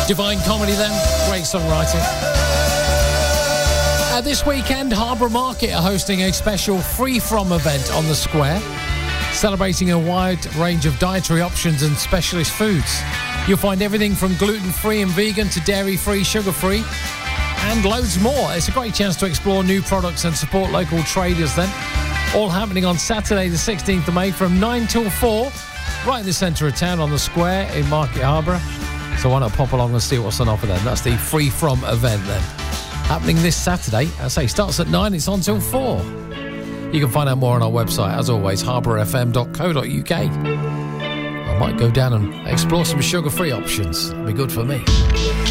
Divine Comedy then, great songwriting. This weekend, Harbour Market are hosting a special Free From event on the square, celebrating a wide range of dietary options and specialist foods. You'll find everything from gluten-free and vegan to dairy-free, sugar-free, and loads more. It's a great chance to explore new products and support local traders then. All happening on Saturday the 16th of May from 9 till 4, right in the centre of town on the square in Market Harbour. So why not pop along and see what's on offer then? That's the Free From event then. Happening this Saturday, I say, starts at 9, it's on till 4. You can find out more on our website, as always, harbourfm.co.uk. I might go down and explore some sugar-free options. It'll be good for me.